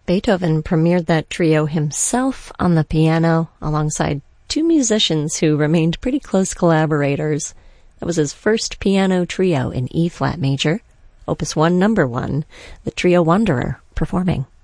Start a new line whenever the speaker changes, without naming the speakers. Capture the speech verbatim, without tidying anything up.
Beethoven premiered that trio himself on the piano alongside two musicians who remained pretty close collaborators. That was his first piano trio in E-flat major, Opus one, number one, the Trio Wanderer, performing.